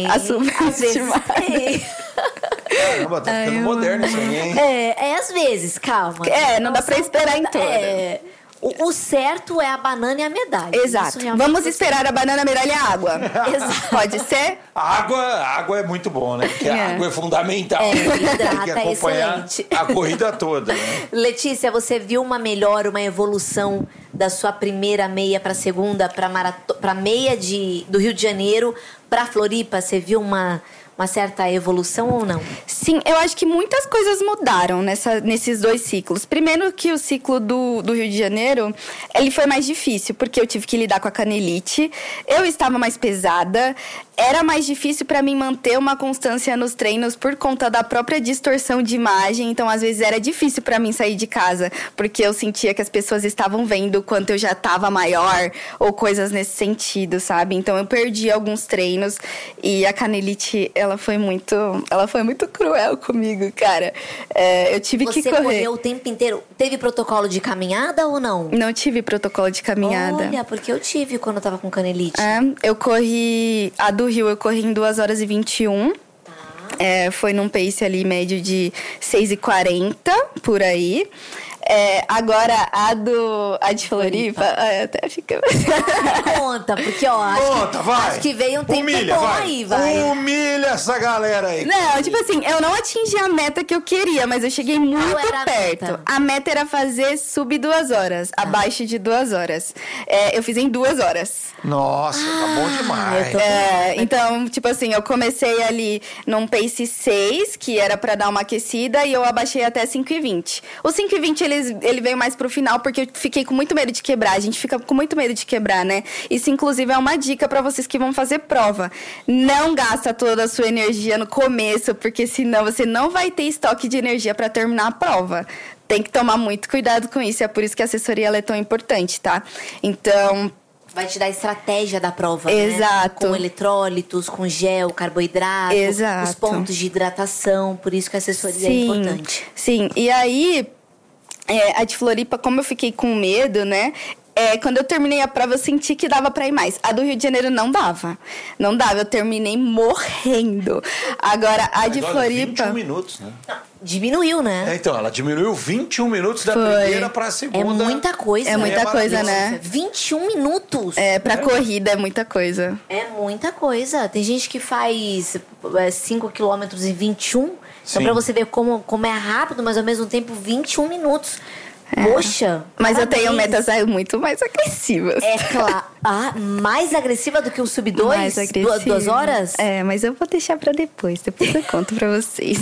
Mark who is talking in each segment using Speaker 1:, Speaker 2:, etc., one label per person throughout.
Speaker 1: a subestimar.
Speaker 2: Às vezes tem.
Speaker 3: Caramba, tá ficando moderno isso aí, hein?
Speaker 2: Às vezes, calma.
Speaker 1: Não dá pra esperar em todas.
Speaker 2: O certo é a banana e a medalha.
Speaker 1: Exato. Vamos esperar a banana, a medalha e a água.
Speaker 2: Exato.
Speaker 1: Pode ser?
Speaker 3: A água é muito bom, né? Porque a água é fundamental.
Speaker 2: Hidrata,
Speaker 3: Tem que acompanhar
Speaker 2: excelente.
Speaker 3: a corrida toda, né?
Speaker 2: Letícia, você viu uma evolução da sua primeira meia pra segunda, pra meia do Rio de Janeiro pra Floripa? Você viu uma certa evolução ou não?
Speaker 1: Sim, eu acho que muitas coisas mudaram nesses 2 ciclos. Primeiro que o ciclo do Rio de Janeiro, ele foi mais difícil, porque eu tive que lidar com a canelite, eu estava mais pesada, era mais difícil para mim manter uma constância nos treinos por conta da própria distorção de imagem, então às vezes era difícil para mim sair de casa, porque eu sentia que as pessoas estavam vendo o quanto eu já estava maior, ou coisas nesse sentido, sabe? Então eu perdi alguns treinos e a canelite, ela foi muito cruel comigo, cara. Eu tive que correr.
Speaker 2: Você correu o tempo inteiro? Teve protocolo de caminhada ou não?
Speaker 1: Não tive protocolo de caminhada.
Speaker 2: Olha, porque eu tive quando eu tava com canelite.
Speaker 1: Eu corri... A do Rio eu corri em 2 horas e 21. Foi num pace ali médio de 6h40, por aí. Agora, a de Floripa, até fica...
Speaker 2: Conta, porque, ó, acho que veio um tempo bom aí, vai.
Speaker 3: Humilha essa galera aí.
Speaker 1: Não, tipo assim, eu não atingi a meta que eu queria, mas eu cheguei muito perto. A meta era fazer sub 2 horas, abaixo de 2 horas. Eu fiz em 2 horas.
Speaker 3: Nossa, tá bom demais.
Speaker 1: Então, tipo assim, eu comecei ali num pace 6, que era pra dar uma aquecida, e eu abaixei até 5h20. O 5h20, ele veio mais pro final, porque eu fiquei com muito medo de quebrar. A gente fica com muito medo de quebrar, né? Isso, inclusive, é uma dica pra vocês que vão fazer prova. Não gasta toda a sua energia no começo, porque senão você não vai ter estoque de energia pra terminar a prova. Tem que tomar muito cuidado com isso. É por isso que a assessoria ela é tão importante, tá? Então...
Speaker 2: Vai te dar a estratégia da prova,
Speaker 1: Exato.
Speaker 2: né? Com eletrólitos, com gel, carboidrato.
Speaker 1: Exato.
Speaker 2: Os pontos de hidratação. Por isso que a assessoria é importante.
Speaker 1: Sim, e aí... a de Floripa, como eu fiquei com medo, né? Quando eu terminei a prova, eu senti que dava pra ir mais. A do Rio de Janeiro não dava. Não dava, eu terminei morrendo. Agora, a de Floripa...
Speaker 3: 21 minutos, né?
Speaker 2: Diminuiu, né?
Speaker 3: Então, ela diminuiu 21 minutos da primeira pra segunda.
Speaker 2: É muita coisa.
Speaker 1: É muita coisa, né?
Speaker 2: 21 minutos.
Speaker 1: Pra corrida é muita coisa.
Speaker 2: É muita coisa. Tem gente que faz 5 quilômetros em 21. Então, pra você ver como é rápido, mas ao mesmo tempo 21 minutos. Poxa!
Speaker 1: Mas eu tenho metas muito mais agressivas.
Speaker 2: Claro. Mais agressiva do que o sub 2?
Speaker 1: Mais agressiva.
Speaker 2: 2 horas?
Speaker 1: Mas eu vou deixar pra depois. Depois eu conto pra vocês.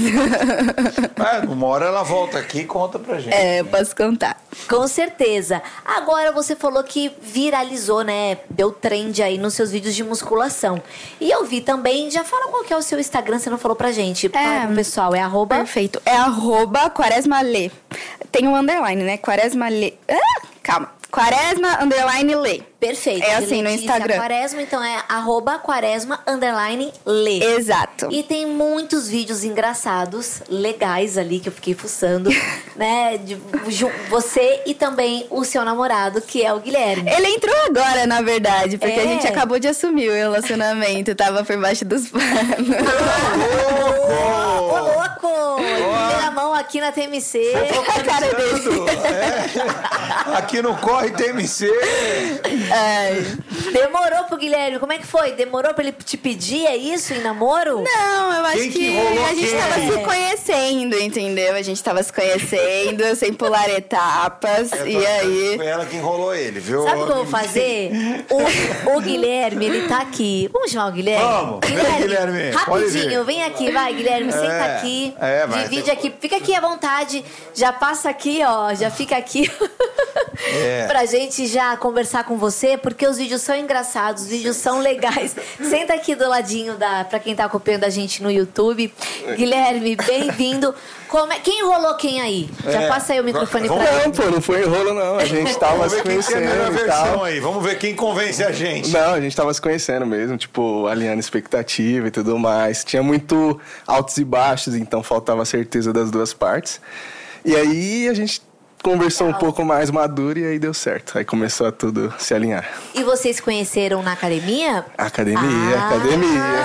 Speaker 3: Uma hora ela volta aqui e conta pra gente.
Speaker 1: Eu posso contar.
Speaker 2: Com certeza. Agora você falou que viralizou, né? Deu trend aí nos seus vídeos de musculação. E eu vi também, já fala qual que é o seu Instagram, você não falou pra gente. Fala pro pessoal,
Speaker 1: Perfeito. @quaresmalê. Tem um underline, né? Quaresmalê. Calma. Quaresma_Lê.
Speaker 2: Perfeito.
Speaker 1: É assim no Instagram.
Speaker 2: Quaresma, então é @Quaresma_Lê.
Speaker 1: Exato.
Speaker 2: E tem muitos vídeos engraçados, legais ali, que eu fiquei fuçando, né? De você e também o seu namorado, que é o Guilherme.
Speaker 1: Ele entrou agora, na verdade, porque a gente acabou de assumir o relacionamento. Tava por baixo dos panos.
Speaker 2: Ô, louco! Primeira mão aqui na TMC.
Speaker 1: A cara dele.
Speaker 3: Aqui no Corre TMC.
Speaker 2: Demorou pro Guilherme. Como é que foi? Demorou pra ele te pedir, é isso, em namoro?
Speaker 1: Não, eu acho que a gente tava se conhecendo, entendeu? A gente tava se conhecendo, sem pular etapas. E aí...
Speaker 3: Foi ela que enrolou ele, viu?
Speaker 2: Sabe o que eu vou fazer? O Guilherme, ele tá aqui. Vamos chamar o Guilherme?
Speaker 3: Vamos. Vem, Guilherme.
Speaker 2: Rapidinho, vem aqui, vai, Guilherme. Senta aqui.
Speaker 3: Vai.
Speaker 2: Divide aqui. Fica aqui à vontade. Já passa aqui, ó. Já fica aqui. Pra gente já conversar com você, porque os vídeos são engraçados, os vídeos são legais. Senta aqui do ladinho pra quem tá acompanhando a gente no YouTube. Guilherme, bem-vindo. Quem enrolou quem aí? Já passa aí o microfone pra
Speaker 4: ele. Não, pô, não foi enrolo, não. A gente tava se conhecendo e tal.
Speaker 3: Aí. Vamos ver quem convence a gente.
Speaker 4: Não, a gente tava se conhecendo mesmo, tipo, alinhando expectativa e tudo mais. Tinha muito altos e baixos, então faltava a certeza das duas partes. E aí a gente conversou um pouco mais maduro e aí deu certo. Aí começou a tudo se alinhar.
Speaker 2: E vocês conheceram na academia?
Speaker 4: Academia.